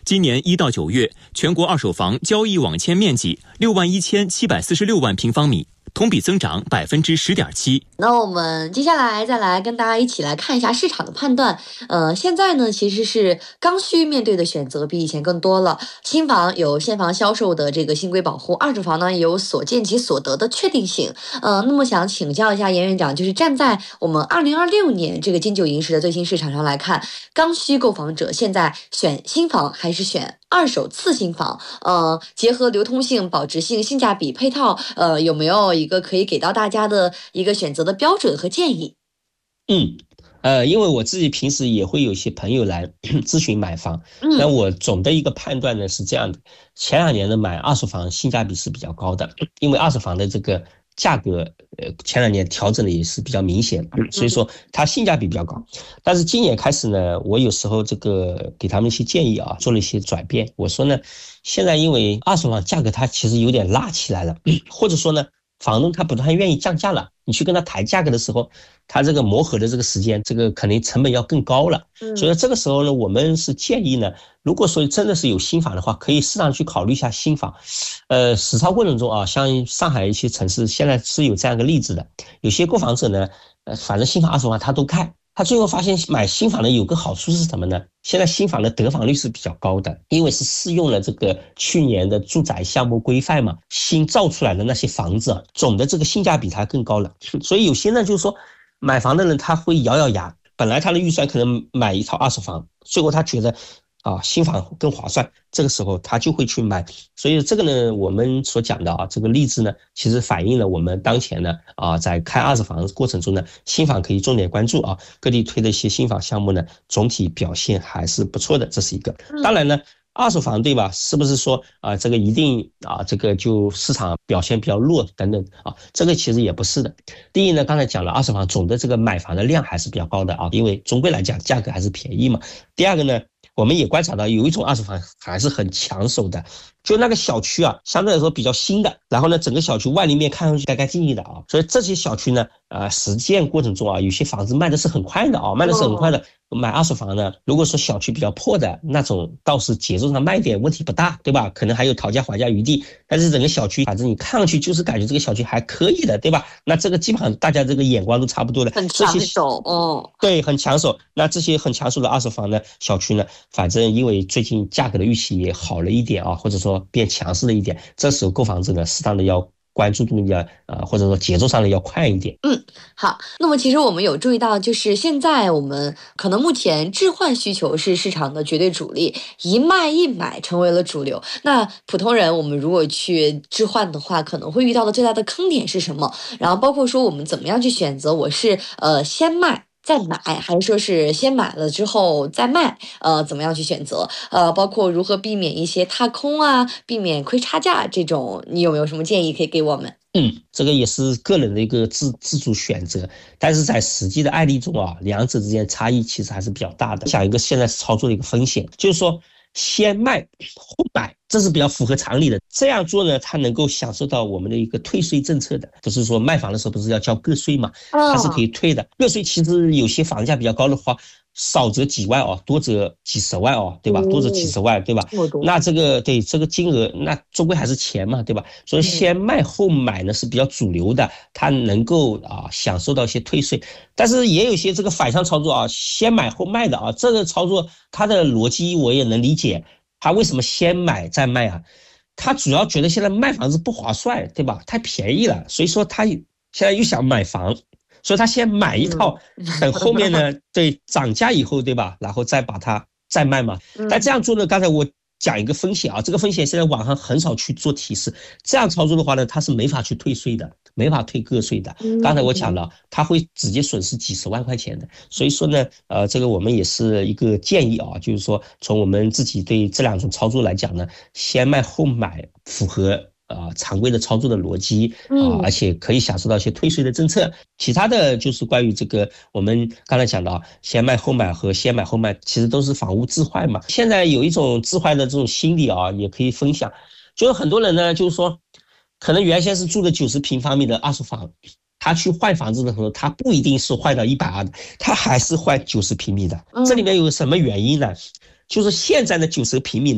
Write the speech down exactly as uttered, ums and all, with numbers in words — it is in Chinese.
今年一到九月，全国二手房交易网签面积六万一千七百四十六万平方米，同比增长百分之十点七。 那我们接下来再来跟大家一起来看一下市场的判断。呃，现在呢，其实是刚需面对的选择比以前更多了。新房有现房销售的这个新规保护，二手房呢也有所见即所得的确定性。呃，那么想请教一下严院长，就是站在我们二零二六年这个金九银十的最新市场上来看，刚需购房者现在选新房还是选二手次新房？呃，结合流通性、保值性、性价比、配套，呃，有没有一个可以给到大家的一个选择的标准和建议？ 嗯，呃，因为我自己平时也会有些朋友来咨询买房，那我总的一个判断呢是这样的：前两年呢买二手房性价比是比较高的，因为二手房的这个价格，呃，前两年调整的也是比较明显，所以说它性价比比较高。但是今年开始呢，我有时候这个给他们一些建议啊，做了一些转变。我说呢，现在因为二手房价格它其实有点拉起来了，或者说呢，房东他不太愿意降价了，你去跟他谈价格的时候，他这个磨合的这个时间，这个肯定成本要更高了。所以这个时候呢，我们是建议呢，如果说真的是有新房的话，可以适当去考虑一下新房。呃，实操过程中啊，像上海一些城市现在是有这样一个例子的，有些购房者呢，呃，反正新房二手房他都看。他最后发现买新房的有个好处是什么呢？现在新房的得房率是比较高的，因为是适用了这个去年的住宅项目规范嘛，新造出来的那些房子，总的这个性价比它更高了。所以有些人就是说，买房的人他会咬咬牙，本来他的预算可能买一套二手房，最后他觉得啊，新房更划算，这个时候他就会去买。所以这个呢，我们所讲的啊，这个例子呢，其实反映了我们当前呢啊，在开二手房过程中呢，新房可以重点关注啊，各地推的一些新房项目呢，总体表现还是不错的，这是一个。当然呢，二手房对吧？是不是说啊，这个一定啊，这个就市场表现比较弱等等啊？这个其实也不是的。第一呢，刚才讲了，二手房总的这个买房的量还是比较高的啊，因为总归来讲价格还是便宜嘛。第二个呢，我们也观察到有一种二手房还是很抢手的，就那个小区啊，相对来说比较新的，然后呢，整个小区外立面看上去干干净净的啊，所以这些小区呢，呃，实践过程中啊，有些房子卖的是很快的啊，卖的是很快的。买二手房呢，如果说小区比较破的那种，倒是节奏上慢一点问题不大，对吧？可能还有讨价还价余地，但是整个小区反正你看上去就是感觉这个小区还可以的，对吧？那这个基本上大家这个眼光都差不多的， 很抢手哦。 对，很抢手。那这些很抢手的二手房呢，小区呢，反正因为最近价格的预期也好了一点啊，或者说变强势了一点，这时候购房者呢，适当的要关注度要呃，或者说节奏上的要快一点。 嗯，好。那么其实我们有注意到，就是现在我们可能目前置换需求是市场的绝对主力，一卖一买成为了主流。那普通人我们如果去置换的话，可能会遇到的最大的坑点是什么？然后包括说我们怎么样去选择，我是呃先卖再买，还是说是先买了之后再卖？呃，怎么样去选择？呃，包括如何避免一些踏空啊，避免亏差价这种，你有没有什么建议可以给我们？ 嗯，这个也是个人的一个自自主选择，但是在实际的案例中啊，两者之间差异其实还是比较大的。想一个现在操作的一个风险，就是说先卖后买，这是比较符合常理的。这样做呢，它能够享受到我们的一个退税政策的，不是说卖房的时候不是要交个税嘛，它是可以退的。个税其实有些房价比较高的话，少则几万哦，多则几十万哦，对吧？多则几十万，对吧？那这个对这个金额，那终归还是钱嘛，对吧？所以先卖后买呢是比较主流的，它能够啊享受到一些退税。但是也有些这个反向操作啊，先买后卖的啊，这个操作它的逻辑我也能理解，他为什么先买再卖啊？他主要觉得现在卖房子不划算，对吧？太便宜了，所以说他现在又想买房。所以他先买一套，等后面呢，对涨价以后，对吧？然后再把它再卖嘛。但这样做呢，刚才我讲一个风险啊，这个风险现在网上很少去做提示。这样操作的话呢，它是没法去退税的，没法退个税的。刚才我讲了，它会直接损失几十万块钱的。所以说呢，呃，这个我们也是一个建议啊，就是说从我们自己对这两种操作来讲呢，先卖后买符合。呃，常规的操作的逻辑啊，而且可以享受到一些退税的政策。其他的就是关于这个我们刚才讲的啊，先卖后买和先买后卖，其实都是房屋置换嘛。现在有一种置换的这种心理啊，也可以分享。就是很多人呢，就是说，可能原先是住的九十平方米的二手房，他去换房子的时候，他不一定是换到一百二的，他还是换九十平米的。这里面有什么原因呢？就是现在的九十平米